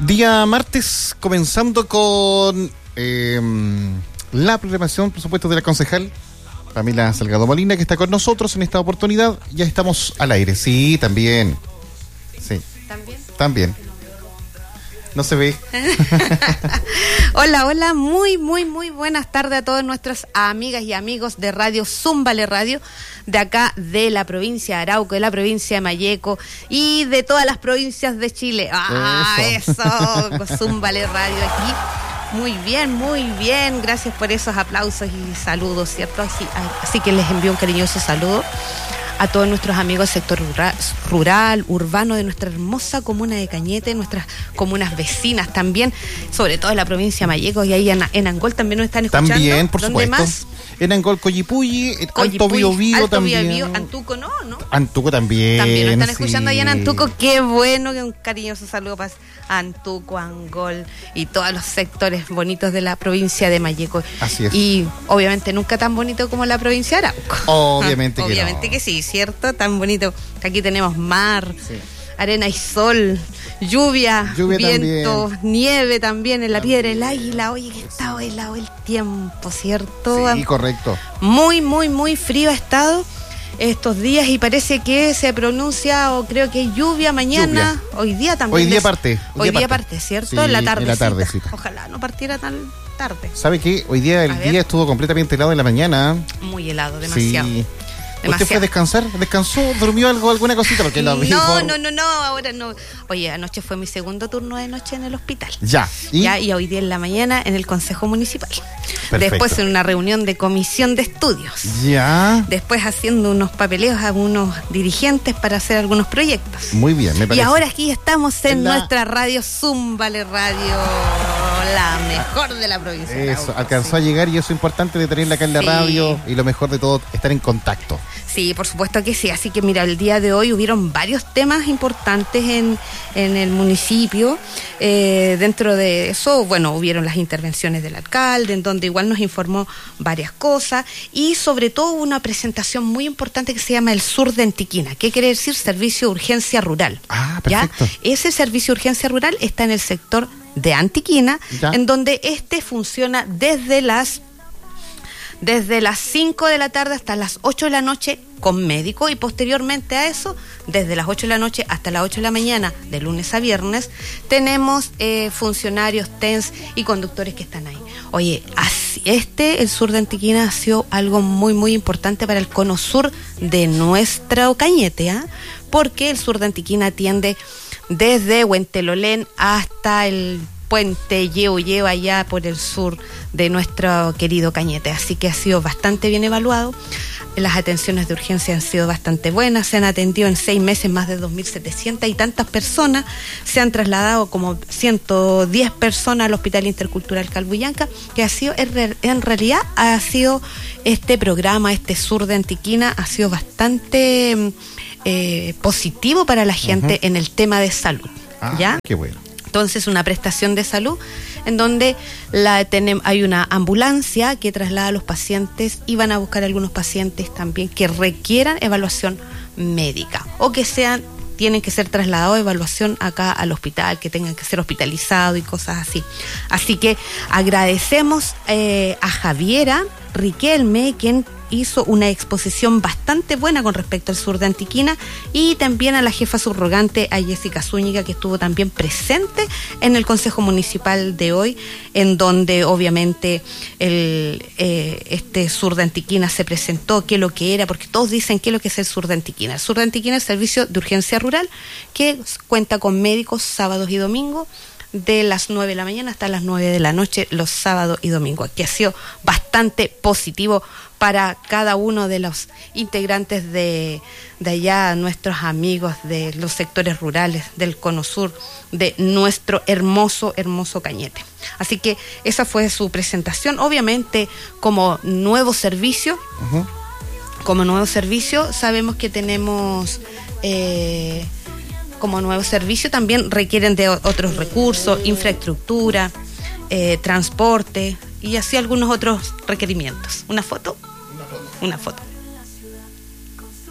Día martes, comenzando con la programación, por supuesto, de la concejal Pamela Salgado Molina, que está con nosotros en esta oportunidad. Ya estamos al aire. Sí, también. Sí. ¿También? No se ve. Hola, muy buenas tardes a todas nuestras amigas y amigos de Radio Zúmbale Radio, de acá de la provincia de Arauco, de la provincia de Malleco y de todas las provincias de Chile. Eso, Zúmbale Radio aquí. Muy bien, gracias por esos aplausos y saludos, ¿cierto? Así que les envío un cariñoso saludo a todos nuestros amigos del sector rural, urbano de nuestra hermosa comuna de Cañete, nuestras comunas vecinas también, sobre todo en la provincia de Malleco, y ahí en Angol también nos están escuchando. También, por ¿Dónde supuesto. más? En Angol, Coyipulli, Alto Biobío también. Antuco, ¿no? Antuco también. También nos están escuchando allá en Antuco. Qué bueno, que un cariñoso saludo para Antuco, Angol y todos los sectores bonitos de la provincia de Malleco. Así es. Y obviamente nunca tan bonito como la provincia de Arauco. Obviamente que Obviamente no. que sí, ¿cierto? Tan bonito. Aquí tenemos mar, Sí. arena y sol, lluvia viento, también. nieve también en la piedra, el águila. Oye, que está helado el tiempo, ¿cierto? Sí, correcto. Muy frío ha estado estos días y parece que se pronuncia, o creo que lluvia mañana, hoy día también. Hoy día parte, ¿cierto? Sí, en la tardecita. tardecita. Ojalá no partiera tan tarde. ¿Sabe qué? Hoy día el día estuvo completamente helado en la mañana. Muy helado, demasiado. Sí. Demasiado. ¿Usted fue a descansar? ¿Descansó? ¿Durmió alguna cosita? Porque lo vi No, ahora no. Oye, anoche fue mi segundo turno de noche en el hospital. Y hoy día en la mañana en el Consejo Municipal. Perfecto. Después en una reunión de comisión de estudios. Ya. Después haciendo unos papeleos a unos dirigentes para hacer algunos proyectos. Muy bien, me parece. Y ahora aquí estamos en nuestra radio Zúmbale Radio, la mejor de la provincia. Eso, alcanzó a llegar y eso es importante de tenerla acá en la radio y lo mejor de todo, estar en contacto. Sí, por supuesto que sí. Así que mira, el día de hoy hubieron varios temas importantes en el municipio. Dentro de eso, bueno, hubieron las intervenciones del alcalde, en donde igual nos informó varias cosas. Y sobre todo una presentación muy importante que se llama el Sur de Antiquina. ¿Qué quiere decir? Servicio de Urgencia Rural. Ah, perfecto. ¿Ya? Ese servicio de urgencia rural está en el sector de Antiquina, en donde funciona desde las 5 de la tarde hasta las 8 de la noche con médico, y posteriormente a eso, desde las 8 de la noche hasta las 8 de la mañana, de lunes a viernes, tenemos funcionarios, TENS y conductores que están ahí. Oye, el Sur de Antiquina ha sido algo muy importante para el cono sur de nuestra Cañete, porque el Sur de Antiquina atiende desde Huentelolén hasta el Puente Yeo allá por el sur de nuestro querido Cañete. Así que ha sido bastante bien evaluado. Las atenciones de urgencia han sido bastante buenas. Se han atendido en 6 meses más de 2.700 y tantas personas. Se han trasladado como 110 personas al Hospital Intercultural Calbuyanca, que ha sido, en realidad, ha sido este programa, este Sur de Antiquina, ha sido bastante positivo para la gente en el tema de salud. ¿Ya? Qué bueno. Entonces, una prestación de salud en donde hay una ambulancia que traslada a los pacientes, y van a buscar algunos pacientes también que requieran evaluación médica o que tienen que ser trasladados a evaluación acá al hospital, que tengan que ser hospitalizados y cosas así. Así que agradecemos a Javiera Riquelme, quien hizo una exposición bastante buena con respecto al Sur de Antiquina, y también a la jefa subrogante, a Jessica Zúñiga, que estuvo también presente en el Consejo Municipal de hoy, en donde obviamente este Sur de Antiquina se presentó, qué es lo que era, porque todos dicen qué es lo que es el Sur de Antiquina. El Sur de Antiquina es el servicio de urgencia rural que cuenta con médicos sábados y domingos, de las 9 de la mañana hasta las 9 de la noche, los sábados y domingos, que ha sido bastante positivo para cada uno de los integrantes de allá, nuestros amigos de los sectores rurales del cono sur de nuestro hermoso Cañete. Así que esa fue su presentación. Obviamente, como nuevo servicio, sabemos que tenemos como nuevo servicio también requieren de otros recursos, infraestructura, transporte y así algunos otros requerimientos. ¿Una foto? Una foto.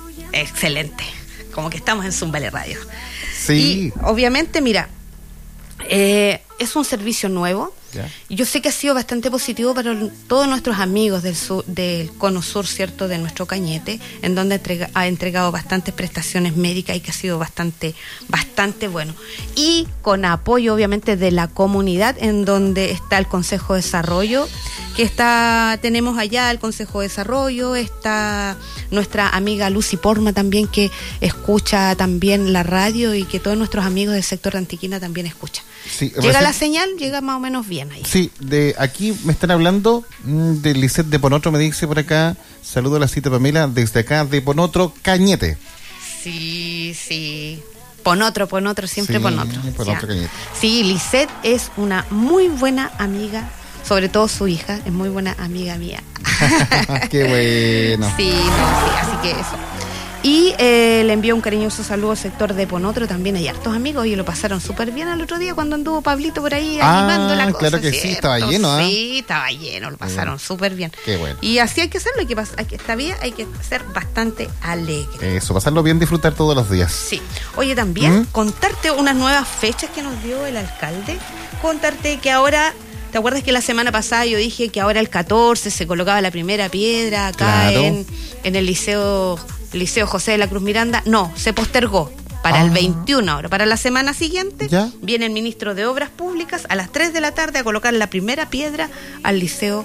Excelente. Como que estamos en Zúmbale Radio. Sí. Y obviamente, mira, Es un servicio nuevo. Ya. Yo sé que ha sido bastante positivo para todos nuestros amigos del Cono Sur, ¿cierto?, de nuestro Cañete, en donde ha entregado bastantes prestaciones médicas y que ha sido bastante bueno. Y con apoyo, obviamente, de la comunidad, en donde está el Consejo de Desarrollo, tenemos allá el Consejo de Desarrollo, está nuestra amiga Lucy Porma también, que escucha también la radio y que todos nuestros amigos del sector de Antiquina también escuchan. Sí, llega la señal, llega más o menos bien ahí. Sí, de aquí me están hablando de Lisette de Ponotro, me dice por acá. Saludo a la cita Pamela desde acá de Ponotro, Cañete. Sí. Ponotro, siempre sí, Ponotro. Ponotro, Cañete. Sí, Lisette es una muy buena amiga, sobre todo su hija, es muy buena amiga mía. Qué bueno. Sí, así que eso. Y le envío un cariñoso saludo al sector de Ponotro, también hay hartos amigos y lo pasaron súper bien el otro día cuando anduvo Pablito por ahí animando la cosa. Claro que ¿cierto? sí, estaba lleno. Sí, estaba lleno, lo pasaron súper bien. Qué bueno. Y así hay que hacerlo, esta vez hay que ser bastante alegre. Eso, pasarlo bien, disfrutar todos los días. Sí. Oye, también contarte unas nuevas fechas que nos dio el alcalde, contarte que ahora... ¿Te acuerdas que la semana pasada yo dije que ahora el 14 se colocaba la primera piedra acá en el Liceo José de la Cruz Miranda? No, se postergó para el 21 ahora. Para la semana siguiente viene el ministro de Obras Públicas a las 3 de la tarde a colocar la primera piedra al Liceo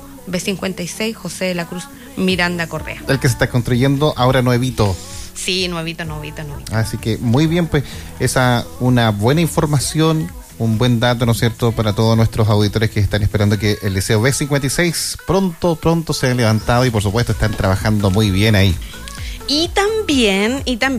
B56 José de la Cruz Miranda Correa. El que se está construyendo ahora nuevito. Sí, nuevito. Así que muy bien, pues una buena información, un buen dato, ¿no es cierto?, para todos nuestros auditores que están esperando que el Liceo B56 pronto se haya levantado y por supuesto están trabajando muy bien ahí. Y también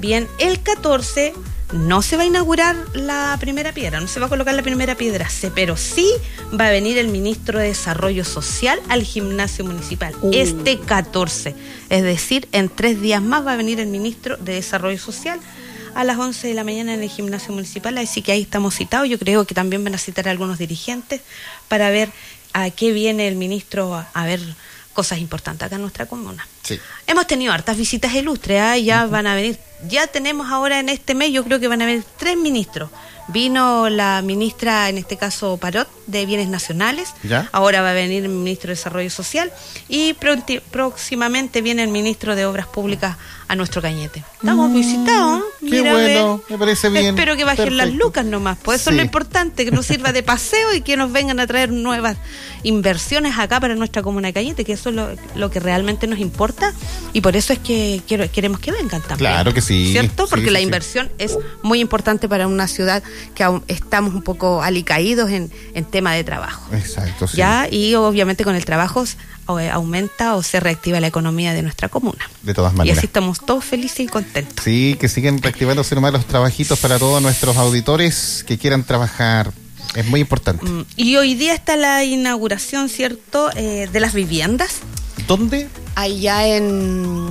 el 14 no se va a inaugurar la primera piedra, no se va a colocar la primera piedra, pero sí va a venir el ministro de Desarrollo Social al gimnasio municipal. Este 14, es decir, en 3 días más va a venir el ministro de Desarrollo Social a las 11 de la mañana en el gimnasio municipal, así que ahí estamos citados. Yo creo que también van a citar a algunos dirigentes para ver a qué viene el ministro a ver cosas importantes acá en nuestra comuna. Sí. Hemos tenido hartas visitas ilustres, ya van a venir, ya tenemos ahora en este mes, yo creo que van a venir 3 ministros. Vino la ministra, en este caso Parot, de Bienes Nacionales. ¿Ya? Ahora va a venir el ministro de Desarrollo Social y próximamente viene el ministro de Obras Públicas a nuestro Cañete. Estamos visitados, ¿eh? Qué bueno, me parece bien. Espero que bajen las lucas nomás, pues eso es lo importante, que nos sirva de paseo y que nos vengan a traer nuevas inversiones acá para nuestra comuna de Cañete, que eso es lo que realmente nos importa y por eso es que queremos que vengan también. Claro que sí. ¿Cierto? Porque la inversión es muy importante para una ciudad que aún estamos un poco alicaídos en tema de trabajo. Exacto, sí. ¿Ya? Y obviamente con el trabajo aumenta o se reactiva la economía de nuestra comuna. De todas maneras. Y así estamos todos felices y contentos. Sí, que sigan reactivándose nomás los trabajitos para todos nuestros auditores que quieran trabajar. Es muy importante. Y hoy día está la inauguración, ¿cierto?, de las viviendas. ¿Dónde? Allá en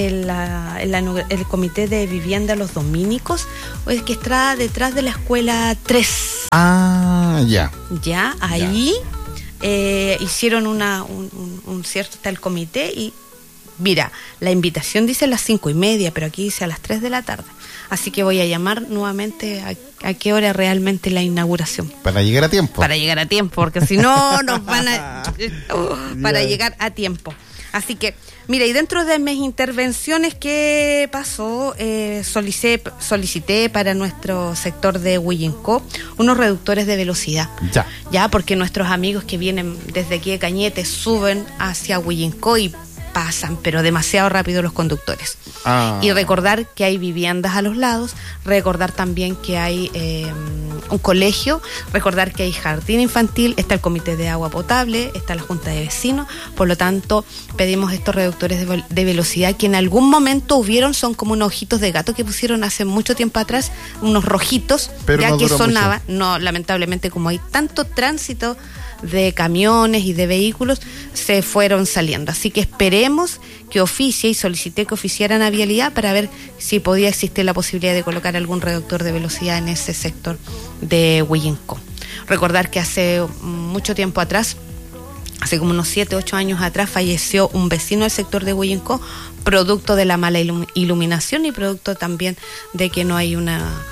el Comité de Vivienda Los Dominicos, que está detrás de la Escuela 3. Ah, ya. Ya, ahí hicieron un cierto tal comité y mira, la invitación dice a las 5:30, pero aquí dice a las 3 de la tarde. Así que voy a llamar nuevamente a qué hora realmente la inauguración. Para llegar a tiempo. Para llegar a tiempo, porque si no nos van a... para llegar a tiempo. Así que, mira, y dentro de mis intervenciones, ¿qué pasó? Solicité para nuestro sector de Huillincó unos reductores de velocidad. Ya, porque nuestros amigos que vienen desde aquí de Cañete suben hacia Huillincó y pasan, pero demasiado rápido los conductores. Y recordar que hay viviendas a los lados, recordar también que hay un colegio, recordar que hay jardín infantil, está el comité de agua potable, está la junta de vecinos, por lo tanto pedimos estos reductores de velocidad que en algún momento hubieron, son como unos ojitos de gato que pusieron hace mucho tiempo atrás, unos rojitos, pero ya no que sonaba, mucho. No, lamentablemente como hay tanto tránsito de camiones y de vehículos, se fueron saliendo. Así que esperemos que oficie, y solicité que oficiaran a Vialidad para ver si podía existir la posibilidad de colocar algún reductor de velocidad en ese sector de Huillincó. Recordar que hace mucho tiempo atrás, hace como unos 7, 8 años atrás, falleció un vecino del sector de Huillincó, producto de la mala iluminación y producto también de que no hay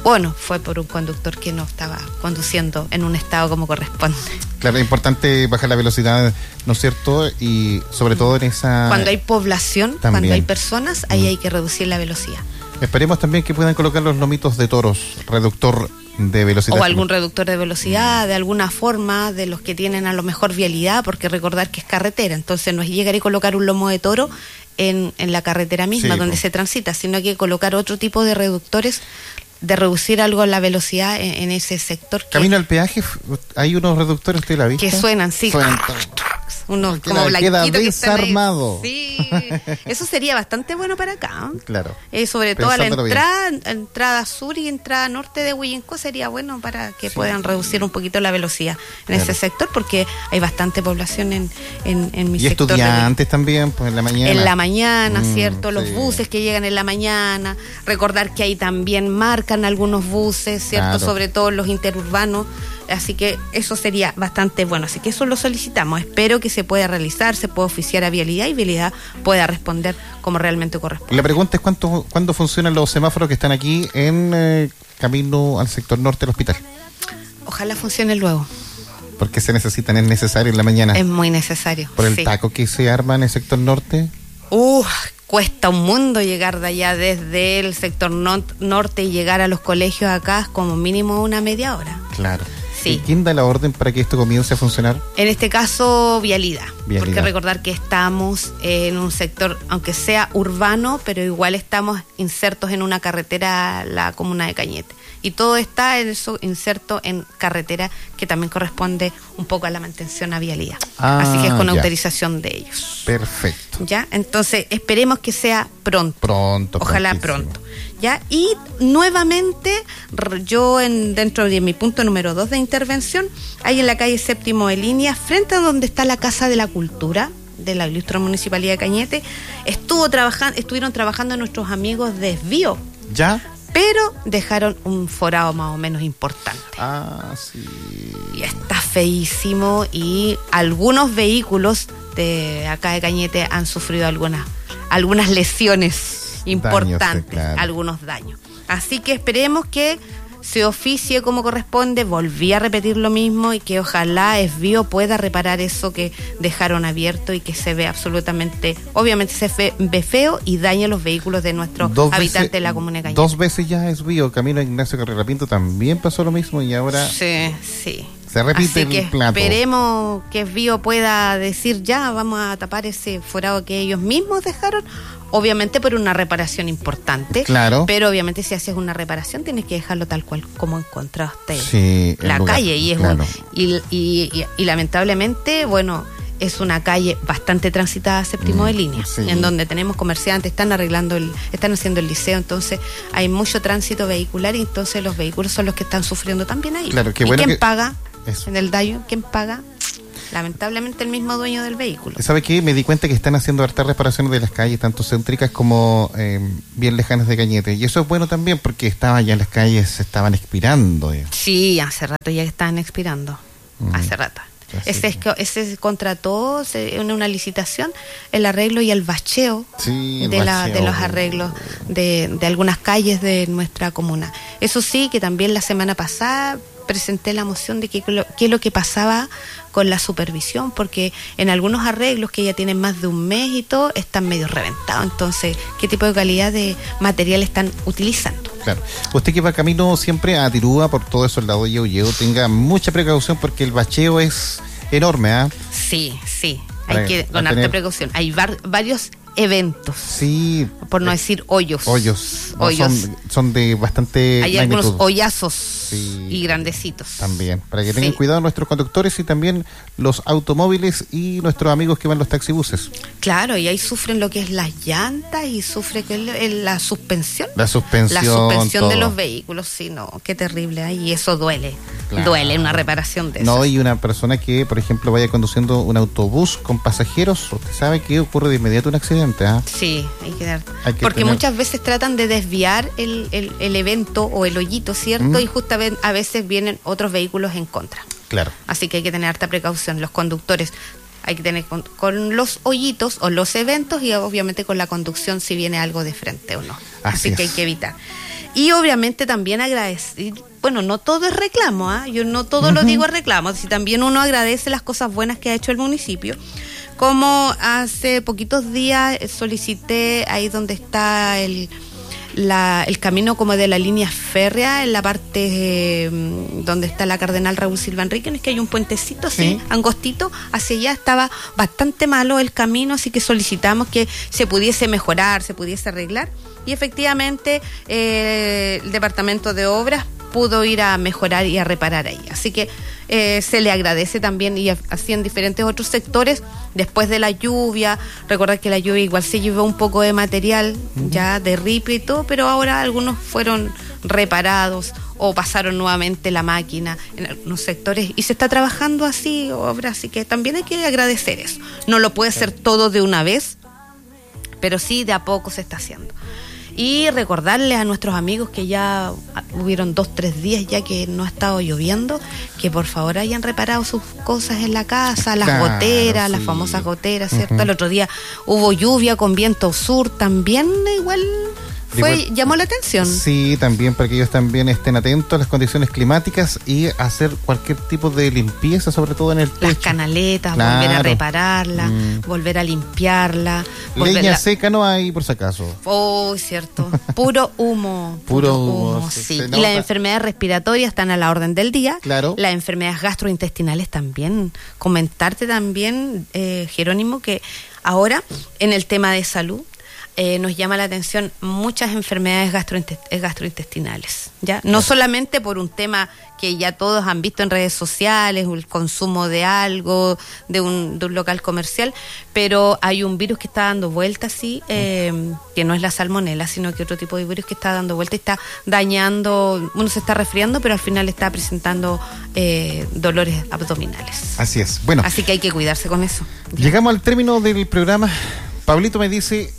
bueno, fue por un conductor que no estaba conduciendo en un estado como corresponde. Claro, es importante bajar la velocidad, ¿no es cierto? Y sobre todo en esa... Cuando hay población, También. cuando hay personas, ahí hay que reducir la velocidad. Esperemos también que puedan colocar los lomitos de toros, reductor de velocidad. O algún reductor de velocidad, de alguna forma, de los que tienen a lo mejor vialidad, porque recordar que es carretera, entonces no es llegar y colocar un lomo de toro en la carretera misma, Sí, donde pues. se transita, sino que colocar otro tipo de reductores, de reducir algo la velocidad en ese sector. Camino al peaje, hay unos reductores, ¿usted la ha visto? Que suenan, sí. Suenan. Unos Queda- como queda blanquitos que están ahí. desarmado. Sí, eso sería bastante bueno para acá. Claro. Sobre todo a la Pensándolo bien. entrada sur y entrada norte de Huillinco sería bueno para que Sí. puedan reducir un poquito la velocidad en Claro. ese sector, porque hay bastante población en mi Y sector. estudiantes también, pues en la mañana. En la mañana, ¿cierto? Los sí. buses que llegan en la mañana. Recordar que ahí también marcan algunos buses, ¿cierto? Claro. Sobre todo los interurbanos. Así que eso sería bastante bueno. Así que eso lo solicitamos. Espero que se pueda realizar, se pueda oficiar a Vialidad y Vialidad pueda responder como realmente corresponde. La pregunta es cuándo funcionan los semáforos que están aquí en camino al sector norte del hospital. Ojalá funcione luego. Porque se necesitan, es necesario en la mañana. Es muy necesario. Por el sí. taco que se arma en el sector norte. Cuesta un mundo llegar de allá desde el sector norte y llegar a los colegios acá como mínimo una media hora. Claro. Sí. ¿Y quién da la orden para que esto comience a funcionar? En este caso, vialidad. Vialidad. Porque recordar que estamos en un sector, aunque sea urbano, pero igual estamos insertos en una carretera, la comuna de Cañete. Y todo está inserto en carretera, que también corresponde un poco a la mantención a vialidad. Así que es con ya. autorización de ellos. Perfecto. ¿Ya? Entonces, esperemos que sea pronto. Pronto. Ojalá prontísimo. pronto. ¿Ya? Y nuevamente, yo dentro de mi punto número 2 de intervención, ahí en la calle Séptimo de Línea, frente a donde está la Casa de la Cultura de la Ilustre Municipalidad de Cañete, estuvieron trabajando nuestros amigos de Desvío, ¿Ya? pero dejaron un forado más o menos importante. Ah, sí. Y está feísimo, y algunos vehículos de acá de Cañete han sufrido algunas lesiones importantes, sí, claro. algunos daños. Así que esperemos que se oficie como corresponde. Volví a repetir lo mismo, y que ojalá Esvío pueda reparar eso que dejaron abierto y que se ve absolutamente, obviamente se ve feo y daña los vehículos de nuestros habitantes de la comuna de Cañete. 2 veces ya es Bio, camino a Ignacio Carrera Pinto también pasó lo mismo y ahora Sí. se repite Así que el plato. esperemos que Esvío pueda decir ya, vamos a tapar ese forado que ellos mismos dejaron, obviamente por una reparación importante. Claro. Pero obviamente si haces una reparación tienes que dejarlo tal cual como encontraste Sí, el la lugar, calle. Y es claro. y lamentablemente, bueno, es una calle bastante transitada, Séptimo de Línea, sí. en donde tenemos comerciantes, están haciendo el liceo, entonces hay mucho tránsito vehicular, y entonces los vehículos son los que están sufriendo también ahí. Claro, qué ¿Y bueno quién que- paga Eso. en el daño? ¿Quién paga? Lamentablemente el mismo dueño del vehículo. ¿Sabe qué? Me di cuenta que están haciendo hartas reparaciones de las calles, tanto céntricas como bien lejanas de Cañete. Y eso es bueno también porque estaban ya las calles, se estaban expirando. Sí, hace rato ya están expirando. Hace rato. Así Ese contrató en una licitación el arreglo y el bacheo Sí, el de bacheo. los arreglos de algunas calles de nuestra comuna. Eso sí, que también la semana pasada presenté la moción de qué es lo que pasaba con la supervisión, porque en algunos arreglos que ya tienen más de un mes y todo, están medio reventados. Entonces, ¿qué tipo de calidad de material están utilizando? Claro. Usted que va camino siempre a Tirúa por todo eso, el lado de Yeuyeo, tenga mucha precaución porque el bacheo es enorme, ¿ah? Sí, Para- hay que con para harta tener- precaución. Hay varios eventos, Sí. por no decir hoyos. Hoyos. No, Hoyos. son de bastante Hay magnitud. algunos hoyazos Sí. y grandecitos. También, para que tengan Sí. cuidado nuestros conductores y también los automóviles y nuestros amigos que van los taxibuses. Claro, y ahí sufren lo que es las llantas y sufre la suspensión. La suspensión. De todo. los vehículos, sí, no, qué terrible. Y eso duele. Claro. Duele una reparación de No, eso. y una persona que, por ejemplo, vaya conduciendo un autobús con pasajeros, usted sabe que ocurre de inmediato un accidente, ¿ah? Sí, hay que porque tener- muchas veces tratan de desviar el evento o el hoyito, ¿cierto? Y justamente a veces vienen otros vehículos en contra. Claro. Así que hay que tener harta precaución. Los conductores hay que tener con los hoyitos o los eventos, y obviamente con la conducción si viene algo de frente o no. Así Así que es. hay que evitar. Y obviamente también agradecer, bueno, no todo es reclamo, yo no todo lo digo es reclamo, si también uno agradece las cosas buenas que ha hecho el municipio. Como hace poquitos días solicité ahí donde está el camino como de la línea férrea, en la parte donde está la Cardenal Raúl Silva Enrique, es que hay un puentecito así, angostito, hacia allá estaba bastante malo el camino, así que solicitamos que se pudiese mejorar, se pudiese arreglar, y efectivamente el Departamento de Obras pudo ir a mejorar y a reparar ahí. Así que se le agradece también, y así en diferentes otros sectores, después de la lluvia. Recordar que la lluvia igual se llevó un poco de material ya de ripio y todo, pero ahora algunos fueron reparados o pasaron nuevamente la máquina en algunos sectores y se está trabajando así obra, así que también hay que agradecer eso. No lo puede hacer todo de una vez, pero sí de a poco se está haciendo. Y recordarles a nuestros amigos que ya hubieron 2-3 días ya que no ha estado lloviendo, que por favor hayan reparado sus cosas en la casa, las goteras, las famosas goteras, ¿cierto? El otro día hubo lluvia con viento sur, también igual llamó la atención. Sí, también para que ellos también estén atentos a las condiciones climáticas y hacer cualquier tipo de limpieza, sobre todo en el techo. Las canaletas, volver a repararla, volver a limpiarla. Leña seca no hay, por si acaso. Oh, cierto. Puro humo. Puro humo, sí. Y las enfermedades respiratorias están a la orden del día. Claro. Las enfermedades gastrointestinales también. Comentarte también, Jerónimo, que ahora en el tema de salud, nos llama la atención muchas enfermedades gastrointestinales, ¿ya? No solamente por un tema que ya todos han visto en redes sociales, el consumo de algo, de un local comercial, pero hay un virus que está dando vuelta, sí, que no es la salmonela, sino que otro tipo de virus que está dando vuelta y está dañando, uno se está resfriando, pero al final está presentando dolores abdominales. Así es, bueno. Así que hay que cuidarse con eso. ¿Ya? Llegamos al término del programa. Pablito me dice...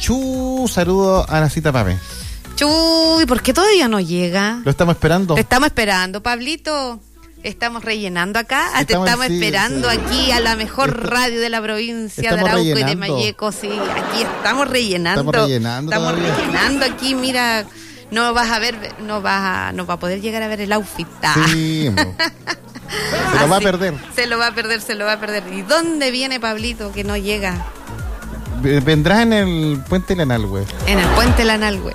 saludo a la cita, Pame. Chuy, ¿por qué todavía no llega? Lo estamos esperando. Te estamos esperando, Pablito. Estamos rellenando acá. Te estamos esperando aquí a la mejor radio de la provincia de Arauco y de Malleco. Sí, aquí estamos rellenando. Estamos rellenando aquí, mira. No vas a ver, no va a poder llegar a ver el outfit. Sí, se lo va a perder. Se lo va a perder. ¿Y dónde viene Pablito que no llega? Vendrá en el Puente Lanalhue. En el Puente Lanalhue.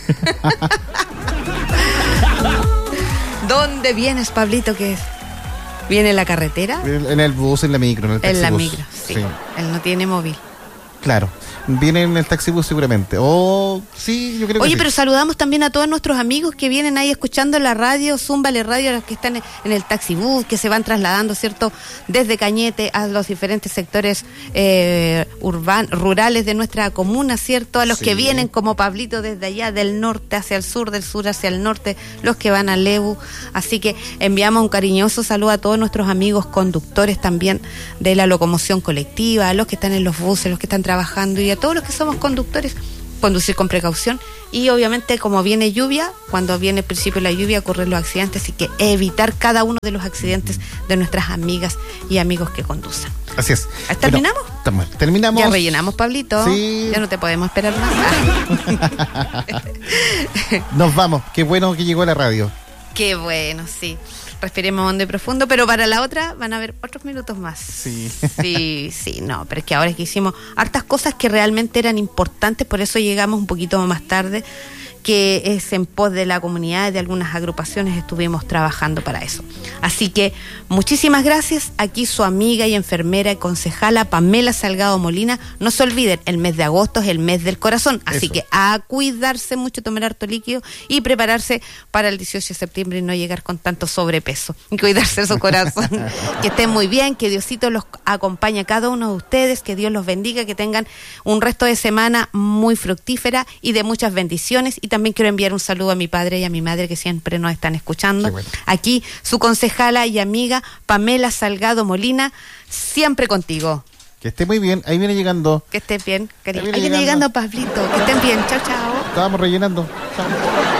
¿Dónde vienes, Pablito? ¿Qué es? ¿Viene en la carretera? En el bus, en la micro, en el taxibús. En la micro, sí. Él no tiene móvil. Claro. Viene en el taxibús seguramente. Sí, yo creo que Oye, sí. pero saludamos también a todos nuestros amigos que vienen ahí escuchando la radio, Zúmbale Radio, a los que están en el taxibús, que se van trasladando, ¿cierto? Desde Cañete a los diferentes sectores rurales de nuestra comuna, ¿cierto? A los que vienen como Pablito desde allá, del norte hacia el sur, del sur hacia el norte, los que van a Lebu. Así que enviamos un cariñoso saludo a todos nuestros amigos conductores también de la locomoción colectiva, a los que están en los buses, los que están trabajando y a todos los que somos conductores, conducir con precaución y obviamente como viene lluvia, cuando viene el principio de la lluvia ocurren los accidentes, así que evitar cada uno de los accidentes de nuestras amigas y amigos que conducen. Así es. ¿Terminamos? Bueno, terminamos. Ya rellenamos, Pablito. Sí. Ya no te podemos esperar más. Nos vamos. Qué bueno que llegó a la radio. Qué bueno, sí. Respiremos hondo y profundo, pero para la otra van a haber otros minutos más. Sí. Sí, no, pero es que ahora es que hicimos hartas cosas que realmente eran importantes, por eso llegamos un poquito más tarde, que es en pos de la comunidad, de algunas agrupaciones estuvimos trabajando para eso. Así que muchísimas gracias. Aquí su amiga y enfermera y concejala Pamela Salgado Molina. No se olviden, el mes de agosto es el mes del corazón, así que a cuidarse mucho, tomar harto líquido y prepararse para el 18 de septiembre y no llegar con tanto sobrepeso y cuidarse su corazón. Que estén muy bien, que Diosito los acompañe a cada uno de ustedes, que Dios los bendiga, que tengan un resto de semana muy fructífera y de muchas bendiciones. Y también quiero enviar un saludo a mi padre y a mi madre que siempre nos están escuchando. Bueno. Aquí su concejala y amiga Pamela Salgado Molina, siempre contigo. Que esté muy bien. Ahí viene llegando. Que estén bien, cariño. Ahí viene llegando Pablito. Que estén bien. Chao, chao. Estábamos rellenando. Chao.